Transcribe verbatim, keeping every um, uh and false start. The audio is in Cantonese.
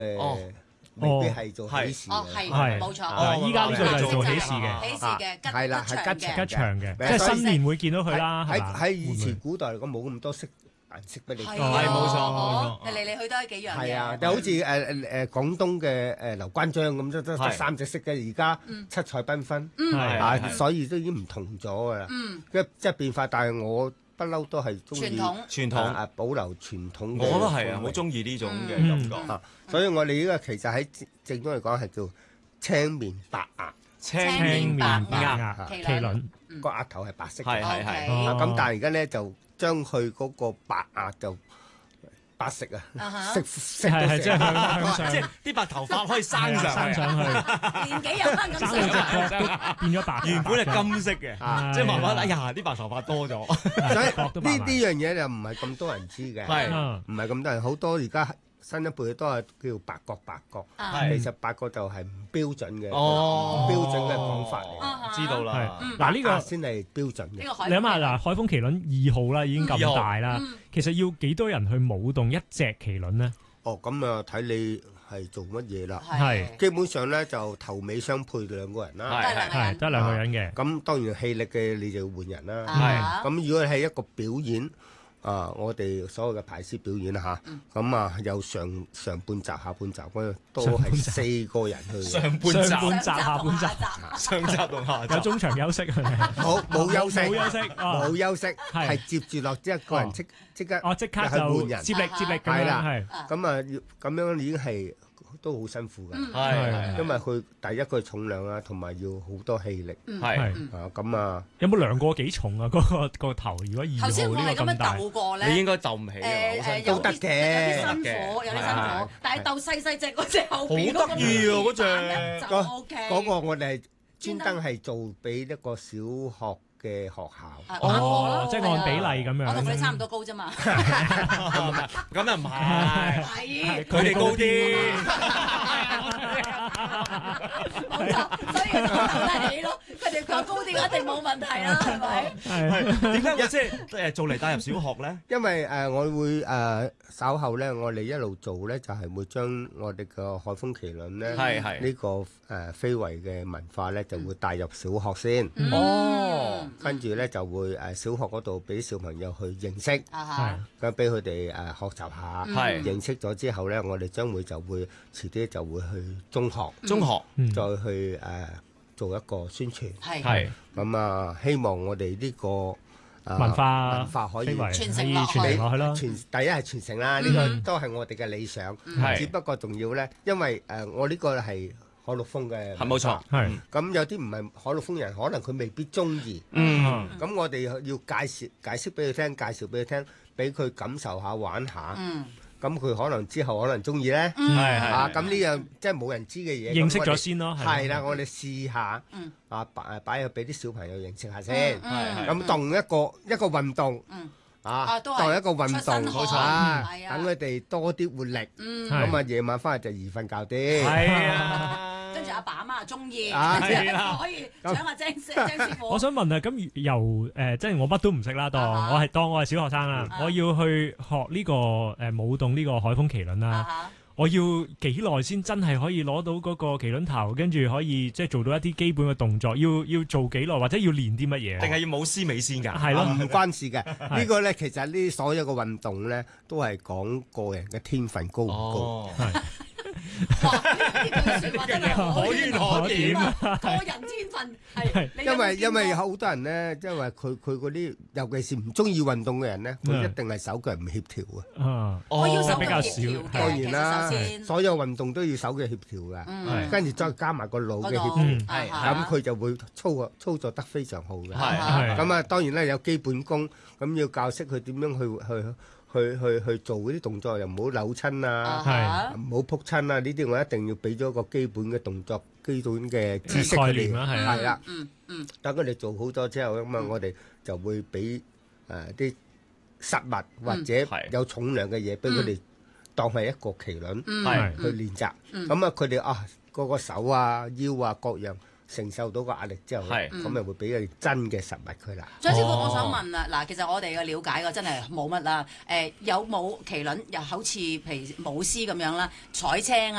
誒。未必係做喜事哦， 嘅， 係冇錯。 哦，依家呢個就係做喜事嘅， 喜事嘅吉係啦，係吉吉祥嘅，即係新年會見到佢啦。 喺喺以前古代嚟講冇咁多色顏色俾你， 係冇錯冇錯，嚟嚟去都係幾樣嘅。 係啊，就好似誒誒誒廣東嘅誒劉關張咁，都都得三隻色嘅，而家七彩繽紛，啊，所以都已經唔同咗㗎啦。即即係變化，但係我不嬲都係中意傳統啊，保留傳統。 我都係啊，好中意呢種嘅感覺。 啊，所以我哋呢個其實喺正宗嚟講係叫青面白鴨。 青面白鴨麒麟， 個額頭係白色嘅。 係係係。 咁但係而家咧就將佢嗰個白鴨就白色啊，色色到成， 即係向上， 即係啲白頭髮可以生上生上去， 年紀又翻咁上下， 變咗白。 原本係金色嘅，即係慢慢哎呀啲白頭髮多咗。 所以呢呢樣嘢就唔係咁多人知嘅， 係唔係咁多人？好多而家新一輩都係叫八角八角，其實八角就係唔標準嘅，唔標準嘅講法嚟。 知道啦。 嗱呢個先係標準嘅。 你諗下嗱，海豐麒麟二號啦，已經咁大啦，其實要幾多人去舞動一隻麒麟呢？ 哦，咁啊睇你係做乜嘢啦？ 係基本上咧就頭尾相配兩個人啦， 係係得兩個人嘅。 咁當然氣力嘅你就要換人啦。 係咁如果係一個表演。啊！我哋所有嘅排師表演啦嚇，咁啊有上上半集、下半集，嗰都係四個人去。 上半集、 下半集、 上集同下集有中場休息。 冇冇休息， 冇休息， 冇休息，係接住落即係個人即即刻哦即刻就換人接力接力係啦， 係咁啊要咁樣已經係。都好辛苦㗎， 係因為佢第一個重量啊，同埋要好多氣力， 係啊咁啊。 有冇量過幾重啊？嗰個個頭如果二號呢個咁大， 你應該鬥唔起啊， 都得嘅， 有啲辛苦，有啲辛苦，但係鬥細細隻嗰隻後邊好得意啊嗰隻， 嗰嗰個我哋係專登係做俾一個小學嘅學校， 哦，即係按比例咁樣。 我同佢哋差唔多高啫嘛。 咁又唔係， 係佢哋高啲。 冇錯，所以就鬥得起咯。佢哋講高啲一定冇問題啦，係咪？ 係點解我即係誒做嚟帶入小學咧？ 因為誒我會誒稍後咧，我哋一路做咧，就係會將我哋嘅海豐麒麟咧， 係係呢個誒非遺嘅文化咧，就會帶入小學先。 哦。 跟住咧就會誒小學嗰度俾小朋友去認識， 係咁俾佢哋誒學習下， 係認識咗之後咧，我哋將會就會遲啲就會去中學， 中學再去誒做一個宣傳， 係係咁啊，希望我哋呢個文化文化可以傳承落去咯。 傳第一係傳承啦，呢個都係我哋嘅理想，只不過仲要咧，因為誒我呢個係海陸豐嘅， 係冇錯， 係咁有啲唔係海陸豐人，可能佢未必中意。 嗯， 咁我哋要介紹解釋俾佢聽，介紹俾佢聽，俾佢感受下玩下。 嗯， 咁佢可能之後可能中意咧。 係係啊，咁呢樣即係冇人知嘅嘢， 認識咗先咯。 係啦，我哋試下。嗯。啊，擺擺入俾啲小朋友認識下先。 係咁當一個一個運動。嗯。啊，當一個運動， 冇錯啊，等佢哋多啲活力。 嗯。 咁啊，夜晚翻去就易瞓覺啲。 係啊。 跟住阿爸阿媽中意， 係啦， 可以搶下張張師傅。 我想問啊，咁由誒，即係我乜都唔識啦，當我係當我係小學生啦，我要去學呢個誒舞動呢個海豐麒麟啦，我要幾耐先真係可以攞到嗰個麒麟頭，跟住可以即係做到一啲基本嘅動作，要要做幾耐，或者要練啲乜嘢？ 定係要舞獅尾先㗎？ 係咯， 唔關事嘅。呢個咧，其實呢所有嘅運動咧，都係講個人嘅天分高唔高。 哇！呢句説話真係可圈可點啊！個人天分係， 因為因為有好多人咧，因為佢佢嗰啲，尤其是唔中意運動嘅人咧，佢一定係手腳唔協調啊！ 我要手腳比較協調嘅， 當然啦， 其實首先所有運動都要手腳協調嘅，跟住再加埋個腦嘅協調， 係咁佢就會操作操作得非常好嘅。 係咁啊，當然咧有基本功，咁要教識佢點樣去去。去去去做嗰啲動作，又唔好扭親啊，唔好撲親啊！呢啲我一定要俾咗一個基本嘅動作、基本嘅知識佢哋，係啦， 嗯嗯， 等佢哋做好咗之後，咁啊，我哋就會俾誒啲實物或者有重量嘅嘢俾佢哋當係一個麒麟，係去練習。咁啊，佢哋啊個個手啊、腰啊各樣承受到個壓力之後，咁咪會俾佢真嘅實物佢啦。 張師傅，我想問啦，嗱，其實我哋嘅了解嘅真係冇乜啦。誒，有冇麒麟又好似譬如舞獅咁樣啦，彩青啊？